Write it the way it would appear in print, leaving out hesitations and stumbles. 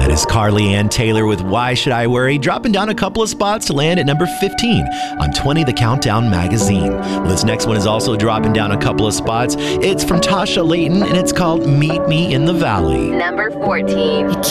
That is Carly Ann Taylor with Why Should I Worry, dropping down a couple of spots to land at number 15 on 20 The Countdown magazine. Well, this next one is also dropping down a couple of spots. It's from Tasha Layton, and it's called Meet Me in the Valley. Number 14.